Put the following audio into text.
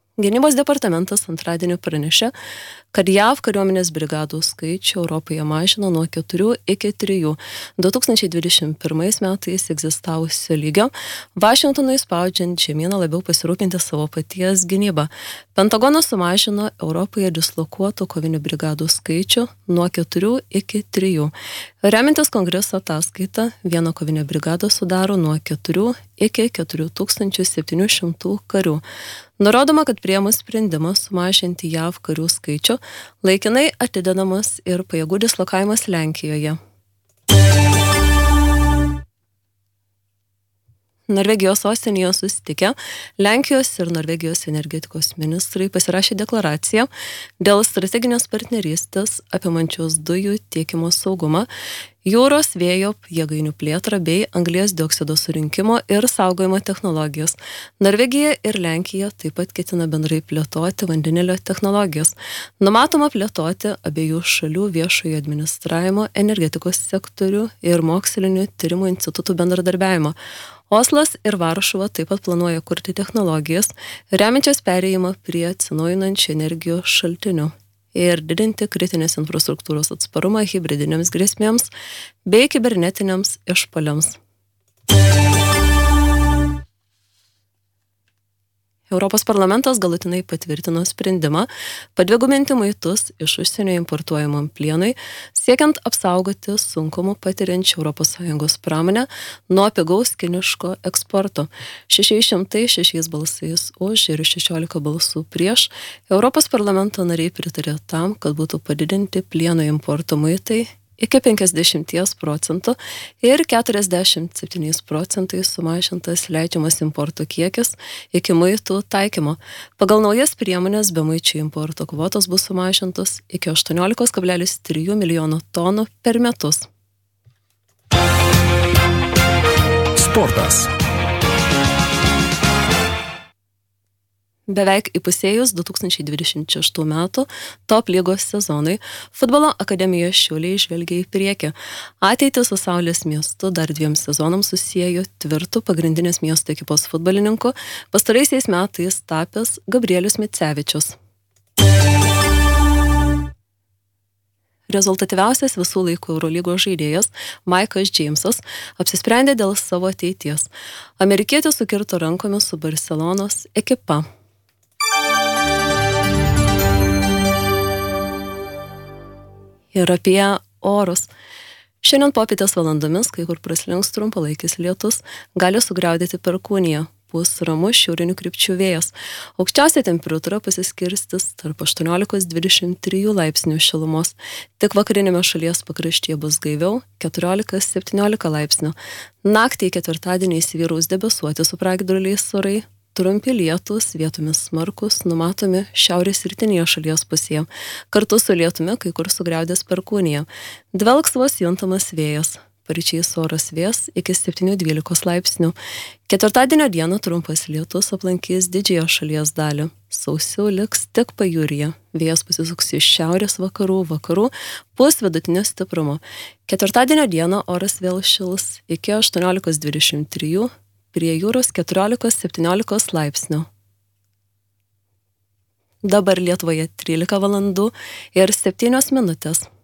Gynybos departamentas antradienį pranešė, kad JAV kariuomenės brigadų skaičių Europoje mažino nuo 4 iki 3 2021 metais egzistavusio lygio, Vašingtonui spaudžiant žemyną labiau pasirūpinti savo paties gynybą. Pentagonas sumažino Europoje dislokuotų kovinių brigadų skaičių nuo 4 iki 3. Remintis Kongreso ataskaita, viena kovinė brigada sudaro nuo 4 iki 4700 karių. Nurodoma, kad priėmus sprendimą sumažinti JAV karių skaičių, laikinai atidedamas ir pajėgų dislokavimas Lenkijoje. Norvegijos sostinėje susitikę Lenkijos ir Norvegijos energetikos ministrai pasirašė deklaraciją dėl strateginės partnerystės apimančios dujų tiekimo saugumą, jūros vėjo jėgainių plėtrą bei anglies dioksido surinkimo ir saugojimo technologijas. Norvegija ir Lenkija taip pat ketina bendrai plėtoti vandenilio technologijas. Numatoma plėtoti abiejų šalių viešojo administravimo, energetikos sektorių ir mokslinių tyrimų institutų bendradarbiavimo. Oslas ir Varšuva taip pat planuoja kurti technologijas, remiančias perėjimą prie atsinaujinančių energijos šaltinių ir didinti kritinės infrastruktūros atsparumą hibridinėms grėsmėms bei kibernetiniams išpuoliams. Europos parlamentas galutinai patvirtino sprendimą padvigubinti muitus iš užsienio importuojamam plienui, siekiant apsaugoti sunkumų patiriančią ES pramonę nuo pigaus kiniško eksporto. 606 balsais už ir 16 balsų prieš Europos parlamento nariai pritarė tam, kad būtų padidinti plieno importo muitai iki 50% ir 47% sumažintas leidžiamas importo kiekis iki muitų taikymo. Pagal naujas priemonės bemuičių importo kvotos bus sumažintos iki 18,3 milijono tonų per metus. Sportas. Beveik įpusėjus 2026 metų top lygos sezonui, futbolo akademijos Šiauliai žvelgia į priekį. Ateitį su Saulės miestu dar 2 sezonams susiejo tvirtų pagrindinės miesto ekipos futbolininkų, pastaraisiais metais tapęs Gabrielius Micevičius. Rezultatyviausias visų laikų Eurolygos žaidėjas Maikas Džeimsas apsisprendė dėl savo ateities. Amerikietis sukirto rankomis su Barcelonos ekipa. Ir apie orus. Šiandien popietės valandomis, kai kur praslinks trumpalaikis lietus, gali sugriaudėti perkūniją. Pūs ramus šiaurinių krypčių vėjas. Aukščiausia temperatūra pasiskirstis tarp 18-23 laipsnių šilumos. Tik vakarinėme šalies pakraštyje bus gaiviau 14-17 laipsnių. Naktį į ketvirtadienį įsivyraus debesuoti su pragiedruliais orai. Trumpi lietūs, vietomis smarkus, numatomi šiaurės rytinėje šalies pusėje. Kartu su lietumi kai kur sugriaudės perkūnija. Dvelks vos juntamas vėjas. Paryčiais oras vės iki 7-12 laipsnių. Ketvirtadienio dieną trumpas lietus aplankys didžiąją šalies dalį. Sausiau liks tik pajūryje. Vėjas pasisuks iš šiaurės vakarų, pūs vidutinio stiprumo. Ketvirtadienio dieną oras vėl šils iki 18-23, prie jūros 14-17 laipsnių. Dabar Lietuvoje 13 valandų ir 7 minutės.